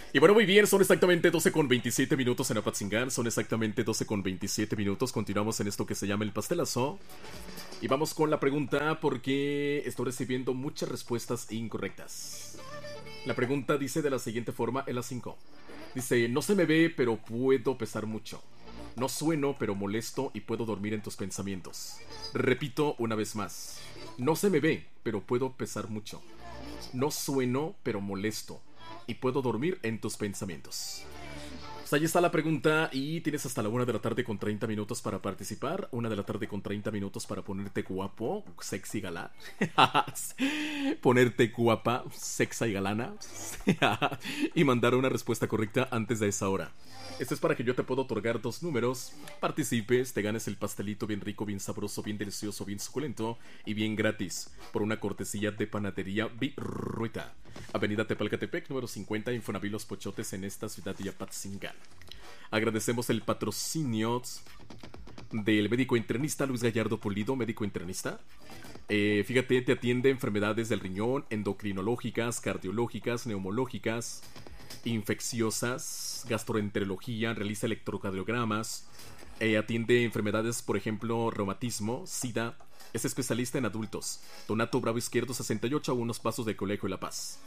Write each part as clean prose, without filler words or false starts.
Y bueno, muy bien, son exactamente 12 con 27 minutos en Apatzingán, son exactamente 12 con 27 minutos. Continuamos en esto que se llama el pastelazo. Y vamos con la pregunta porque estoy recibiendo muchas respuestas incorrectas. La pregunta dice de la siguiente forma, en la 5. Dice, no se me ve, pero puedo pesar mucho. No sueno, pero molesto y puedo dormir en tus pensamientos. Repito una vez más. No se me ve, pero puedo pesar mucho. No sueno, pero molesto y puedo dormir en tus pensamientos. Pues ahí está la pregunta y tienes hasta la 1 de la tarde con 30 minutos para participar. 1 de la tarde con 30 minutos para ponerte guapo, sexy galán. Ponerte guapa, sexy y galana. Y mandar una respuesta correcta antes de esa hora. Esto es para que yo te pueda otorgar 2 números, participes, te ganes el pastelito bien rico, bien sabroso, bien delicioso, bien suculento y bien gratis por una cortesía de Panadería Birrueta. Avenida Tepalcatepec, número 50, Infonavit Los Pochotes en esta ciudad de Apatzingán. Agradecemos el patrocinio del médico internista Luis Gallardo Pulido, médico internista. Fíjate, te atiende enfermedades del riñón, endocrinológicas, cardiológicas, neumológicas, infecciosas, gastroenterología, realiza electrocardiogramas, atiende enfermedades, por ejemplo, reumatismo, SIDA, es especialista en adultos. Donato Bravo Izquierdo 68 a unos pasos del Colegio de La Paz.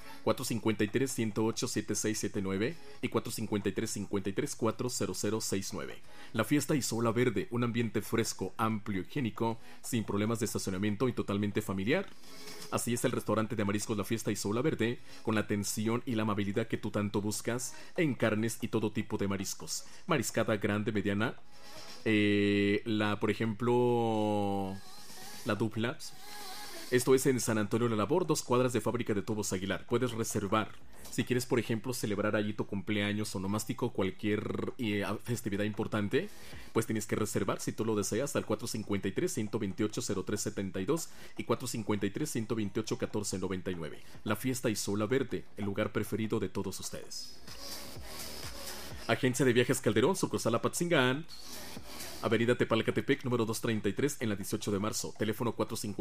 453-108-7679 y 453-53-40069. La fiesta Isola Verde, un ambiente fresco, amplio, higiénico, sin problemas de estacionamiento y totalmente familiar. Así es el restaurante de mariscos La Fiesta Isola Verde, con la atención y la amabilidad que tú tanto buscas en carnes y todo tipo de mariscos. Mariscada grande, mediana. Por ejemplo, la dupla. Esto es en San Antonio de la Labor, 2 cuadras de Fábrica de Tubos Aguilar. Puedes reservar. Si quieres, por ejemplo, celebrar allí tu cumpleaños, onomástico, cualquier festividad importante, pues tienes que reservar, si tú lo deseas, al 453-128-0372 y 453-128-1499. La Fiesta Isola Verde, el lugar preferido de todos ustedes. Agencia de Viajes Calderón, sucursal Apatzingán, Avenida Tepalcatepec, número 233, en la 18 de marzo. Teléfono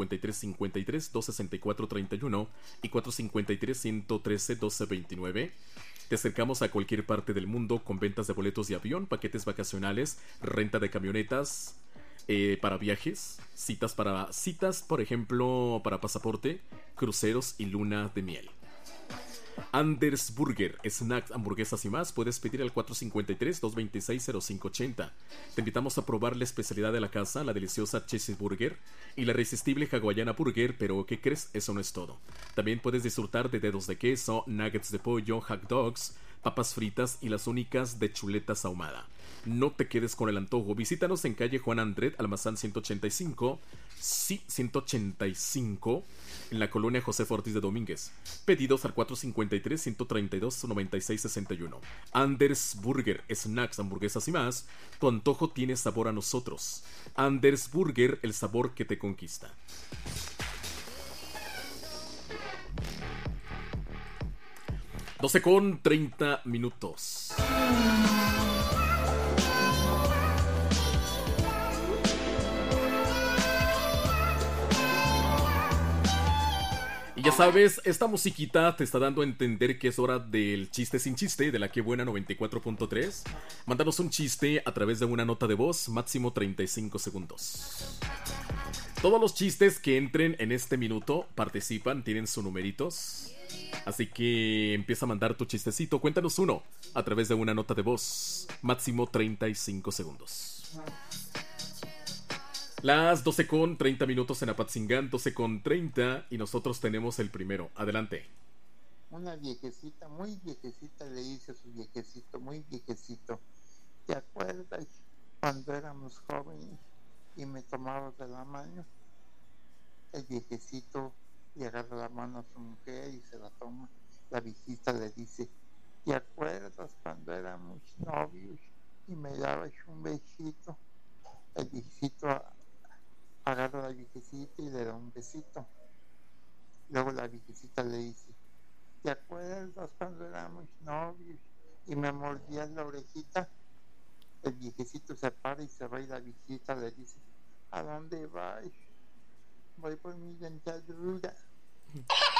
453-53-264-31 y 453-113-1229. Te acercamos a cualquier parte del mundo con ventas de boletos de avión, paquetes vacacionales, renta de camionetas para viajes, citas, por ejemplo, para pasaporte, cruceros y luna de miel. Anders Burger, snacks, hamburguesas y más. Puedes pedir al 453-226-0580. Te invitamos a probar la especialidad de la casa, la deliciosa Cheeseburger y la irresistible hawaiana burger, pero ¿qué crees? Eso no es todo. También puedes disfrutar de dedos de queso, nuggets de pollo, hot dogs, papas fritas y las únicas de chuletas ahumada. No te quedes con el antojo. Visítanos en calle Juan Andret, Almazán 185. Sí, 185. En la colonia José Ortiz de Domínguez. Pedidos al 453-132-9661. Anders Burger, snacks, hamburguesas y más. Tu antojo tiene sabor a nosotros. Anders Burger, el sabor que te conquista. (12:30). Y ya sabes, esta musiquita te está dando a entender que es hora del chiste sin chiste de la que buena 94.3. Mándanos un chiste a través de una nota de voz, máximo 35 segundos. Todos los chistes que entren en este minuto participan, tienen sus numeritos. Así que empieza a mandar tu chistecito. Cuéntanos uno a través de una nota de voz, máximo 35 segundos. Las 12:30 en Apatzingán, 12:30 y nosotros tenemos el primero. Adelante. Una viejecita, muy viejecita, le dice a su viejecito, muy viejecito: ¿te acuerdas cuando éramos jóvenes y me tomabas de la mano? El viejecito le agarra la mano a su mujer y se la toma. La viejita le dice: ¿te acuerdas cuando éramos novios y me dabas un besito? El viejecito agarra a la viejecita y le da un besito. Luego la viejecita le dice: ¿te acuerdas cuando éramos novios y me mordías la orejita? El viejecito se para y se va y la viejita le dice: ¿a dónde vas? Voy por mi dentadura.